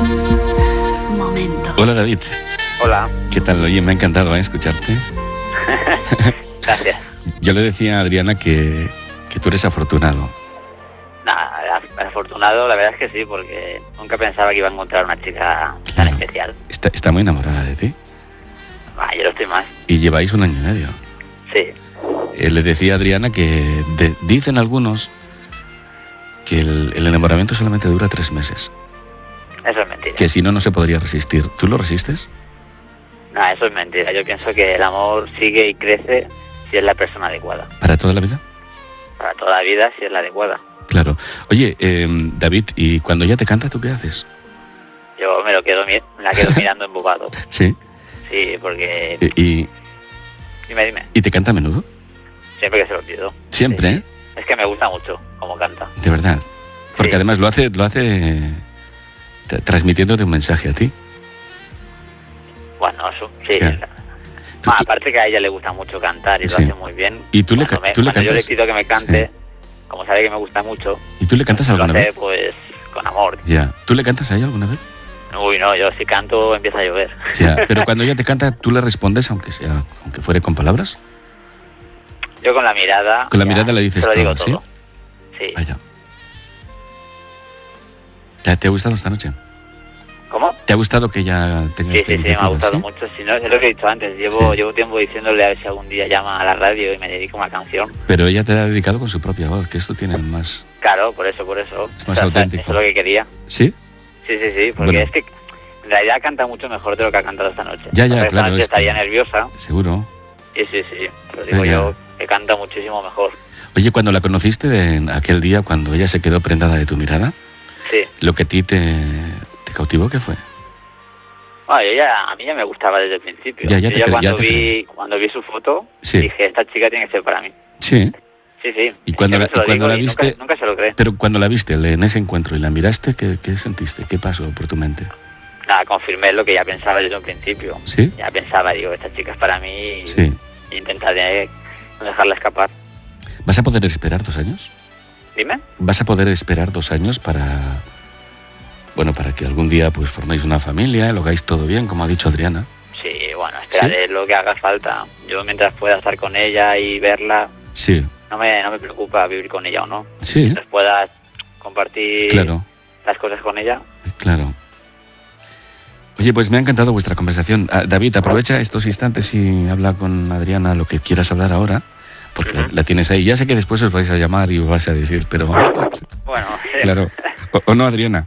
Momento. Hola, David. Hola. ¿Qué tal? Oye, me ha encantado escucharte. Gracias. Yo le decía a Adriana que tú eres afortunado. Nada, afortunado, la verdad es que sí, porque nunca pensaba que iba a encontrar una chica tan Claro. especial. Está muy enamorada de ti. Yo lo estoy más. Y lleváis 1 año y medio. Sí. Le decía a Adriana que dicen algunos que el enamoramiento solamente dura 3 meses. Eso es mentira. Que si no, no se podría resistir. ¿Tú lo resistes? No, eso es mentira. Yo pienso que el amor sigue y crece si es la persona adecuada. ¿Para toda la vida? Para toda la vida si es la adecuada. Claro. Oye, David, ¿y cuando ya te canta, tú qué haces? Yo me la quedo mirando embobado. Sí. Sí, porque... ¿Y Dime. te canta a menudo? Siempre que se lo pido. Siempre, Sí. ¿eh? Es que me gusta mucho cómo canta. De verdad. Porque Sí. además lo hace transmitiéndote un mensaje a ti. Bueno, eso, sí. Claro. Tú- Aparte que a ella le gusta mucho cantar y Sí. lo hace muy bien. ¿Y tú le Cuando cantas? yo le pido que me cante, como sabe que me gusta mucho, ¿Y tú le cantas lo alguna hace vez? pues con amor. Ya. ¿Tú le cantas a ella alguna vez? Uy, no, yo si canto empieza a llover. Ya. Pero cuando ella te canta, ¿tú le respondes aunque fuere con palabras? Yo con la mirada... Con la ya, mirada le dices se lo digo todo, ¿sí? todo. Sí. Vaya. ¿Te ha gustado esta noche? ¿Cómo? ¿Te ha gustado que ella tenga Sí, esta me ha iniciativa? gustado ¿Sí? mucho. Si no, es lo que he dicho antes. Llevo tiempo diciéndole a ver si algún día llama a la radio y me dedico a una canción. Pero ella te la ha dedicado con su propia voz, que esto tiene más... Claro, por eso. Es más auténtico. Eso es lo que quería. ¿Sí? Sí, porque Bueno. es que en realidad canta mucho mejor de lo que ha cantado esta noche. Ya, Entonces, claro, antes es que- estaría nerviosa. Seguro. Sí. Lo digo Ya. yo, que canta muchísimo mejor. Oye, cuando la conociste en aquel día, cuando ella se quedó prendada de tu mirada, Sí. lo que a ti te cautivó, ¿qué fue? A mí ya me gustaba desde el principio. Ya Yo te creo, cuando vi su foto, Sí. dije, esta chica tiene que ser para mí. Sí. Sí. Y cuando Siempre se lo digo la y viste... Nunca se lo cree. Pero cuando la viste en ese encuentro y la miraste, ¿qué sentiste? ¿Qué pasó por tu mente? Nada, confirmé lo que ya pensaba desde un principio. ¿Sí? Ya pensaba, digo, esta chica es para mí y Sí. intentaré no dejarla escapar. ¿Vas a poder esperar 2 años? Dime. ¿Vas a poder esperar 2 años para que algún día pues forméis una familia, lo hagáis todo bien, como ha dicho Adriana? Sí, bueno, esperaré lo que haga falta. Yo mientras pueda estar con ella y verla, Sí. no me preocupa vivir con ella o no. Sí, Mientras pueda compartir claro, las cosas con ella. claro. Oye, pues me ha encantado vuestra conversación. David, aprovecha estos instantes y habla con Adriana lo que quieras hablar ahora, porque la tienes ahí. Ya sé que después os vais a llamar y os vais a decir, pero... Bueno, Claro. ¿O no, Adriana?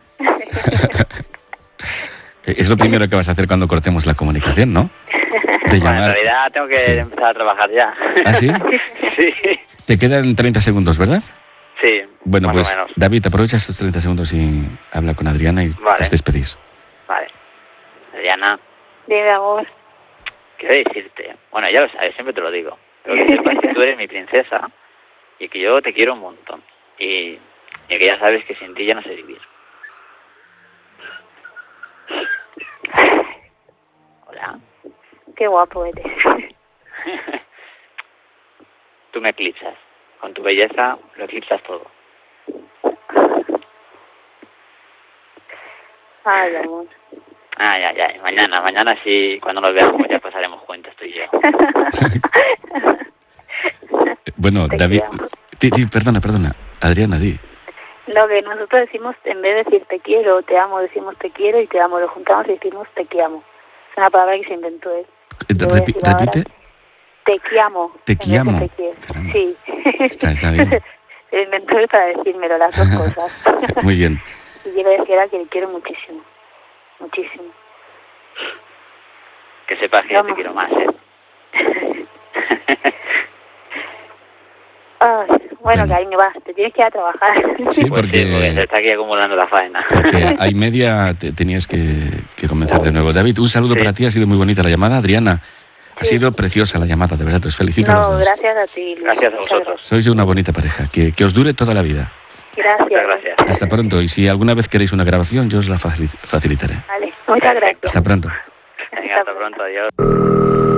Es lo primero que vas a hacer cuando cortemos la comunicación, ¿no? De bueno, en llamar. realidad tengo que Sí. empezar a trabajar ya. ¿Ah, sí? Sí, Te quedan 30 segundos, ¿verdad? sí. Bueno, más pues o menos. David, aprovecha estos 30 segundos y habla con Adriana y Vale. os despedís. Vale. Adriana, Dime, amor. quiero decirte, bueno, ya lo sabes, siempre te lo digo, pero que sepas que tú eres mi princesa y que yo te quiero un montón. Y que ya sabes que sin ti ya no sé vivir. Hola. Qué guapo eres. Tú me eclipsas. Con tu belleza lo eclipsas todo. Ay, amor. Ay. Mañana sí, cuando nos veamos ya pasaremos cuentas tú y yo. Bueno, Te David... quiero. Perdona. Adriana, di. Lo que nosotros decimos, en vez de decir te quiero o te amo, decimos te quiero y te amo. Lo juntamos y decimos te quiamo. Es una palabra que se inventó él. Lo voy a decir ahora. Repite. Te quiamo. Te en vez de quiamo. te quiero. Caramba. Sí. Está bien. Se inventó él para decírmelo, las dos cosas. Muy bien. Y yo le decía que le quiero muchísimo. Muchísimo. Que sepas que yo te Vamos. quiero más, ¿eh? Ay, bueno, Bueno. cariño, va, te tienes que ir a trabajar. Sí, Pues porque se está aquí acumulando la faena. porque hay media tenías que comenzar de nuevo. David, un saludo Sí. para ti, ha sido muy bonita la llamada. Adriana, ha sido preciosa la llamada, de verdad, os felicito a los No, dos. gracias a ti. Luis. Gracias a Muchas vosotros. Sois una bonita pareja, que os dure toda la vida. Gracias. Muchas gracias. Hasta pronto, y si alguna vez queréis una grabación, yo os la facilitaré. Vale, muchas gracias. Hasta pronto. Venga, hasta pronto, adiós.